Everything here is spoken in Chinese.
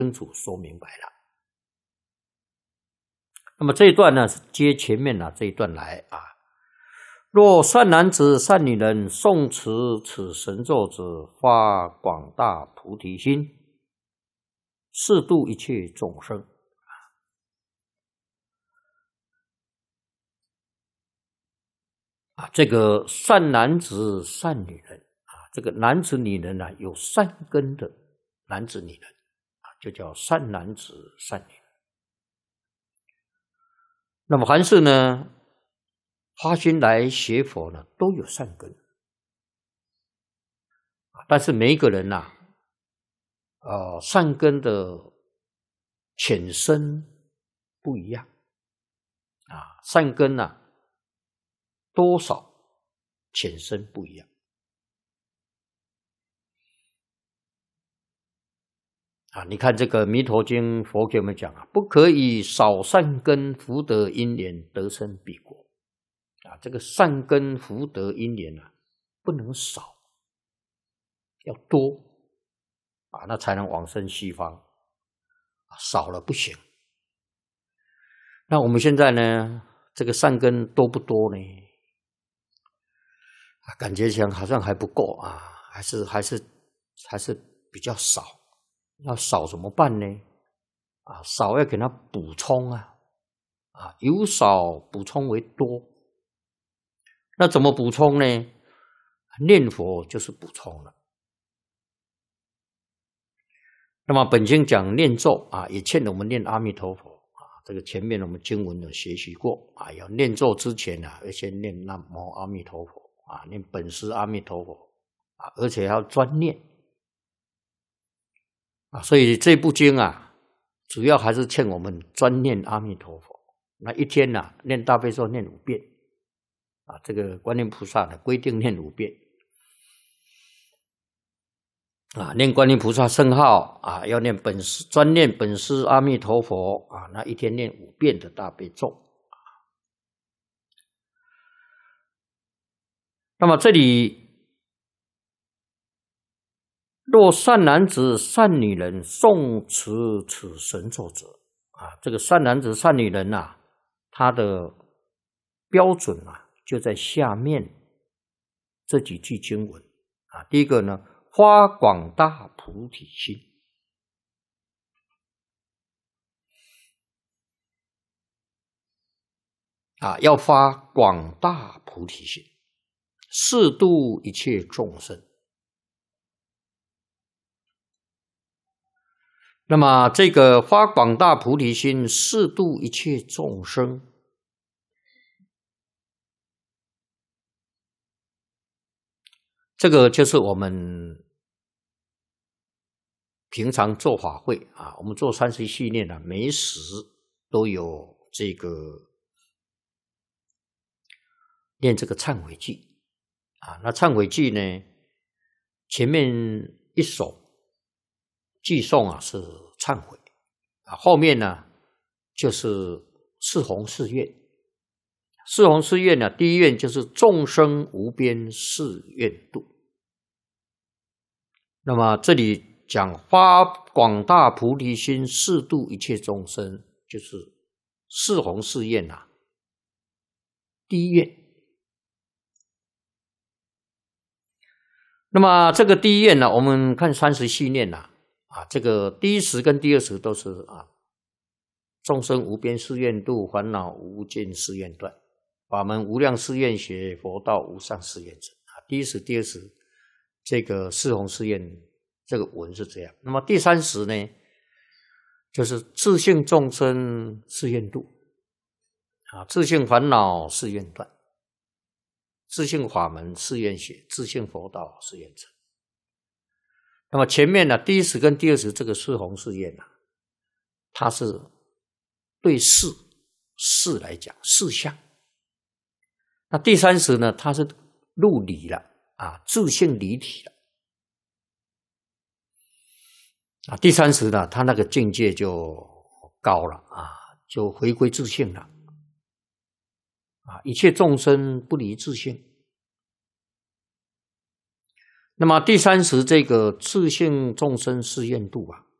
清楚说明白了。那么这一段呢，是接前面这一段来啊。若善男子、善女人诵持此神咒者，发广大菩提心，誓度一切众生。这个善男子、善女人这个男子、女人有善根的男子、女人就叫善男子、善女人。那么凡是呢发心来学佛呢，都有善根，但是每一个人善根的浅深不一样善根多少浅深不一样你看这个《弥陀经》，佛给我们讲不可以少善根福德因缘得生彼国这个善根福德因缘不能少，要多那才能往生西方少了不行。那我们现在呢，这个善根多不多呢？感觉上好像还不够还是比较少。要少怎么办呢？少要给它补充由少补充为多。那怎么补充呢？念佛就是补充了。那么本经讲念咒也劝我们念阿弥陀佛这个前面我们经文有学习过要念咒之前要先念南无阿弥陀佛念本师阿弥陀佛而且要专念所以这部经主要还是劝我们专念阿弥陀佛。那一天念大悲咒念5遍这个观音菩萨规定念5遍念观音菩萨圣号要念专念本师阿弥陀佛那一天念5遍的大悲咒。那么这里若善男子、善女人诵持此神咒者这个善男子、善女人他的标准就在下面这几句经文第一个呢，发广大菩提心要发广大菩提心，誓度一切众生。那么这个发广大菩提心，誓度一切众生这个就是我们平常做法会我们做30系列每时都有这个念这个忏悔偈那忏悔偈呢，前面一首偈颂是忏悔后面呢就是四弘誓愿。四弘誓愿第一愿就是众生无边誓愿度。那么这里讲发广大菩提心，誓度一切众生，就是四弘誓愿第一愿。那么这个第一愿我们看30系念这个第一时跟第二时都是众生无边誓愿度，烦恼无尽誓愿断，法门无量誓愿学，佛道无上誓愿成第一时第二时这个四弘誓愿这个文是这样。那么第三时呢，就是自性众生誓愿度自性烦恼誓愿断，自性法门誓愿学，自性佛道誓愿成。那么前面第一时跟第二时这个四弘誓愿它是对事来讲事项。那第三时呢，它是入理了自性离体了第三时呢，它那个境界就高了就回归自性了一切众生不离自性。那么第三时这个自性众生誓愿度